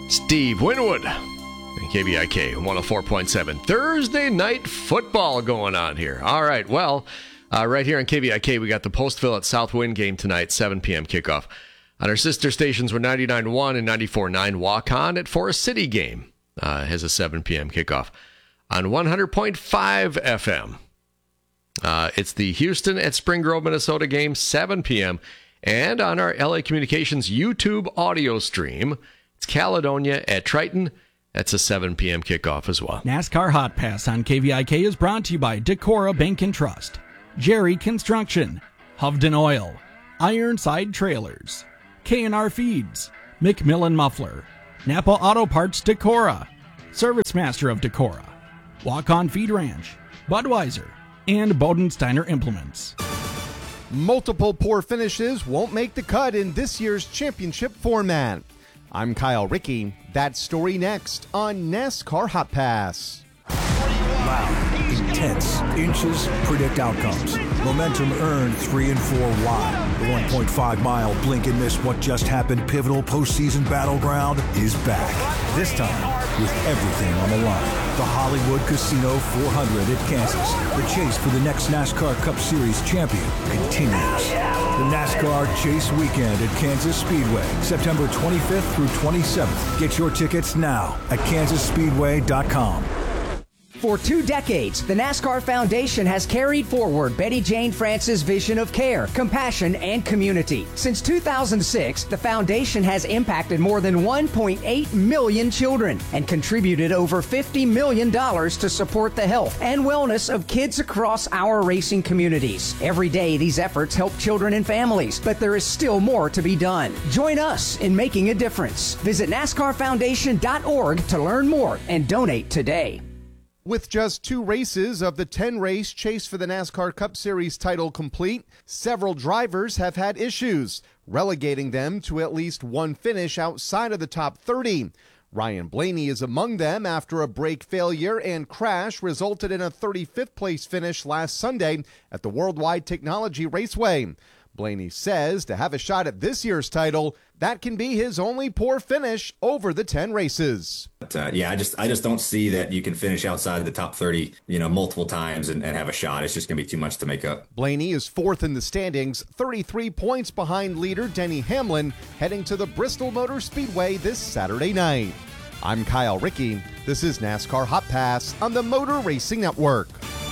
Steve Winwood and KVIK 104.7. Thursday night football going on here. All right, well, right here on KVIK, we got the Postville at Southwind game tonight, 7 p.m. kickoff. On our sister stations, we're 99.1 and 94.9. Walk On at Forest City game has a 7 p.m. kickoff. On 100.5 FM, it's the Houston at Spring Grove, Minnesota game, 7 p.m. And on our LA Communications YouTube audio stream, it's Caledonia at Triton. That's a 7 p.m. kickoff as well. NASCAR Hot Pass on KVIK is brought to you by Decorah Bank and Trust, Jerry Construction, Hovden Oil, Ironside Trailers, K&R Feeds, McMillan Muffler, Napa Auto Parts Decorah, Service Master of Decorah, Walk On Feed Ranch, Budweiser, and Bodensteiner Implements. Multiple poor finishes won't make the cut in this year's championship format. I'm Kyle Rickey. That story next on NASCAR Hot Pass. Loud, intense, inches predict outcomes. Momentum earned 3 and 4 wide. The 1.5-mile blink and miss what just happened pivotal postseason battleground is back. This time with everything on the line. The Hollywood Casino 400 at Kansas. The chase for the next NASCAR Cup Series champion continues. The NASCAR Chase Weekend at Kansas Speedway, September 25th through 27th. Get your tickets now at kansasspeedway.com. For 2 decades, the NASCAR Foundation has carried forward Betty Jane France's vision of care, compassion, and community. Since 2006, the foundation has impacted more than 1.8 million children and contributed over $50 million to support the health and wellness of kids across our racing communities. Every day, these efforts help children and families, but there is still more to be done. Join us in making a difference. Visit NASCARFoundation.org to learn more and donate today. With just 2 races of the 10-race chase for the NASCAR Cup Series title complete, several drivers have had issues, relegating them to at least one finish outside of the top 30. Ryan Blaney is among them after a brake failure and crash resulted in a 35th place finish last Sunday at the Worldwide Technology Raceway. Blaney says to have a shot at this year's title, that can be his only poor finish over the 10 races. But, I just don't see that you can finish outside of the top 30, multiple times and have a shot. It's just going to be too much to make up. Blaney is 4th in the standings, 33 points behind leader Denny Hamlin, heading to the Bristol Motor Speedway this Saturday night. I'm Kyle Rickey. This is NASCAR Hot Pass on the Motor Racing Network.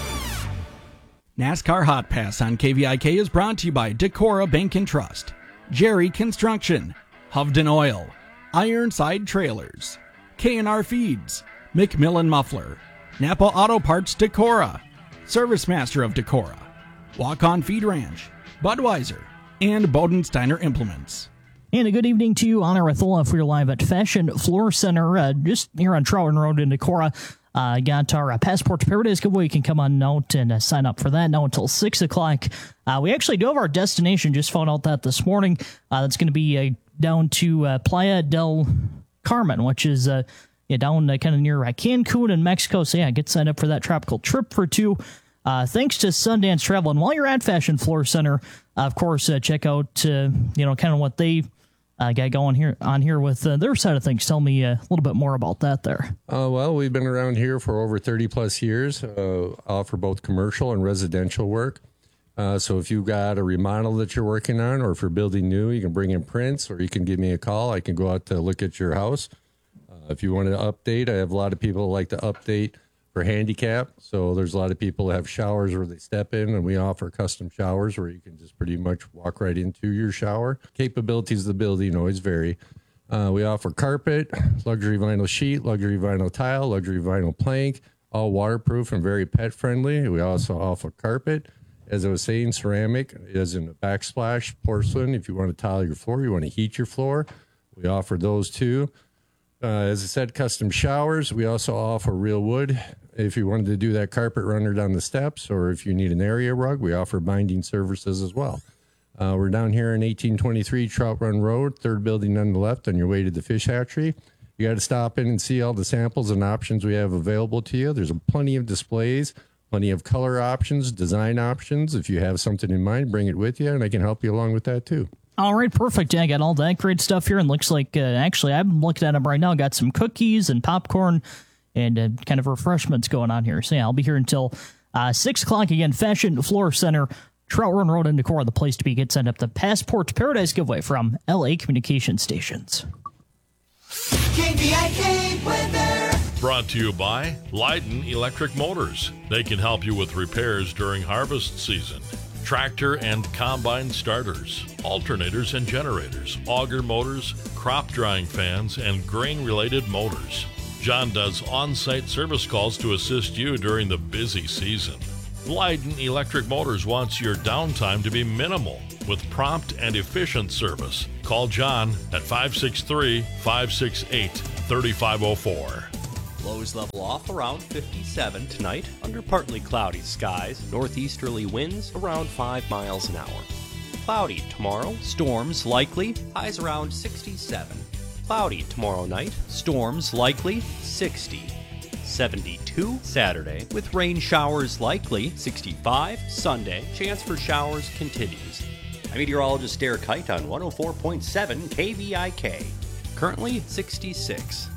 NASCAR Hot Pass on KVIK is brought to you by Decorah Bank and Trust, Jerry Construction, Hovden Oil, Ironside Trailers, K&R Feeds, McMillan Muffler, Napa Auto Parts Decorah, Service Master of Decorah, Walk On Feed Ranch, Budweiser, and Bodensteiner Implements. And a good evening to you, Anna Rathola, for your live at Fashion Floor Center, just here on Troutman Road in Decorah. Got our Passport to Paradise giveaway. You can come on out and sign up for that now until 6 o'clock. We actually do have our destination. Just found out that this morning. That's going to be down to Playa del Carmen, which is down kind of near Cancun in Mexico. So, get signed up for that tropical trip for 2. Thanks to Sundance Travel. And while you're at Fashion Floor Center, of course, check out, kind of what they got going here with their side of things. Tell me a little bit more about that there. Well, we've been around here for over 30 plus years, offer both commercial and residential work. So if you've got a remodel that you're working on, or if you're building new, you can bring in prints, or you can give me a call. I can go out to look at your house. If you want to update, I have a lot of people who like to update for handicap. So there's a lot of people that have showers where they step in, and we offer custom showers where you can just pretty much walk right into your shower. Capabilities of the building always vary. We offer carpet, luxury vinyl sheet, luxury vinyl tile, luxury vinyl plank, all waterproof and very pet friendly. We also offer carpet. As I was saying, ceramic, as in a backsplash, porcelain. If you want to tile your floor, you want to heat your floor, we offer those too. As I said, custom showers. We also offer real wood. If you wanted to do that carpet runner down the steps, or if you need an area rug, we offer binding services as well. We're down here in 1823 Trout Run Road, 3rd building on the left on your way to the fish hatchery. You got to stop in and see all the samples and options we have available to you. There's plenty of displays, plenty of color options, design options. If you have something in mind, bring it with you, and I can help you along with that too. All right, perfect. Yeah, I got all that great stuff here, and looks like, actually, I'm looking at them right now. Got some cookies and popcorn and kind of refreshments going on here. So, yeah, I'll be here until 6 o'clock again. Fashion Floor Center, Trout Run Road in Decorah, the place to be. Get sent up the Passport to Paradise giveaway from LA Communication Stations. KVIK weather. Brought to you by Leiden Electric Motors. They can help you with repairs during harvest season. Tractor and combine starters, alternators and generators, auger motors, crop drying fans, and grain-related motors. John does on-site service calls to assist you during the busy season. Leiden Electric Motors wants your downtime to be minimal with prompt and efficient service. Call John at 563-568-3504. Lows level off around 57 tonight under partly cloudy skies. Northeasterly winds around 5 miles an hour. Cloudy tomorrow, storms likely, highs around 67. Cloudy tomorrow night, storms likely, 60. 72 Saturday, with rain showers likely, 65 Sunday. Chance for showers continues. I'm meteorologist Derek Height on 104.7 KVIK. Currently 66.